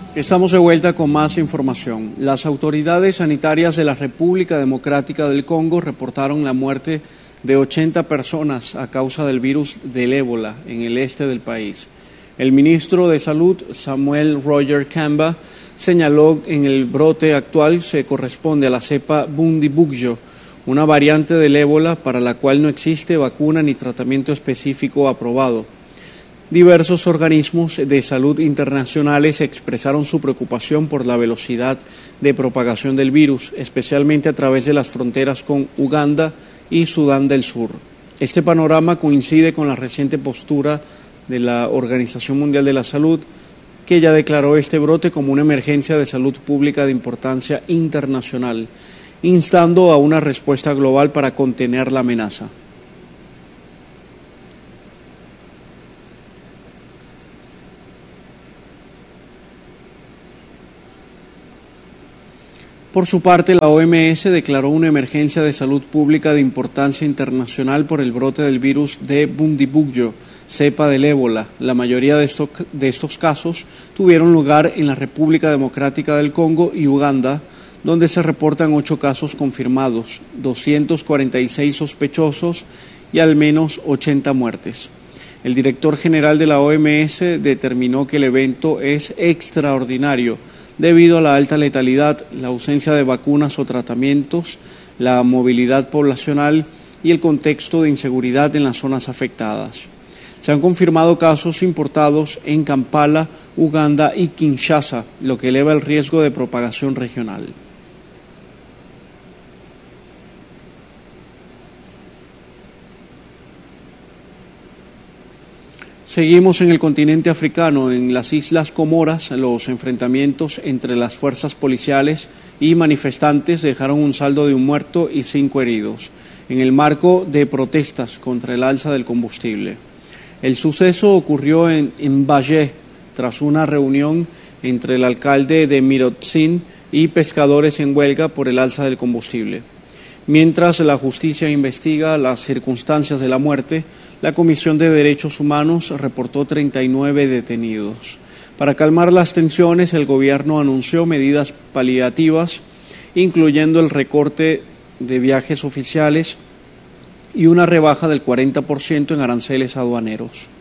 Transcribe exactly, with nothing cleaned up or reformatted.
Estamos de vuelta con más información. Las autoridades sanitarias de la República Democrática del Congo reportaron la muerte de ochenta personas a causa del virus del ébola en el este del país. El ministro de Salud, Samuel Roger Kamba, señaló que en el brote actual se corresponde a la cepa Bundibugyo, una variante del ébola para la cual no existe vacuna ni tratamiento específico aprobado. Diversos organismos de salud internacionales expresaron su preocupación por la velocidad de propagación del virus, especialmente a través de las fronteras con Uganda y Sudán del Sur. Este panorama coincide con la reciente postura de la Organización Mundial de la Salud, que ya declaró este brote como una emergencia de salud pública de importancia internacional, instando a una respuesta global para contener la amenaza. Por su parte, la O M S declaró una emergencia de salud pública de importancia internacional por el brote del virus de Bundibugyo, cepa del ébola. La mayoría de estos, de estos casos tuvieron lugar en la República Democrática del Congo y Uganda, donde se reportan ocho casos confirmados, doscientos cuarenta y seis sospechosos y al menos ochenta muertes. El director general de la O M S determinó que el evento es extraordinario, debido a la alta letalidad, la ausencia de vacunas o tratamientos, la movilidad poblacional y el contexto de inseguridad en las zonas afectadas. Se han confirmado casos importados en Kampala, Uganda y Kinshasa, lo que eleva el riesgo de propagación regional. Seguimos en el continente africano. En las Islas Comoras, los enfrentamientos entre las fuerzas policiales y manifestantes dejaron un saldo de un muerto y cinco heridos, en el marco de protestas contra el alza del combustible. El suceso ocurrió en Mbaye, tras una reunión entre el alcalde de Mirotsin y pescadores en huelga por el alza del combustible. Mientras la justicia investiga las circunstancias de la muerte, la Comisión de Derechos Humanos reportó treinta y nueve detenidos. Para calmar las tensiones, el gobierno anunció medidas paliativas, incluyendo el recorte de viajes oficiales y una rebaja del cuarenta por ciento en aranceles aduaneros.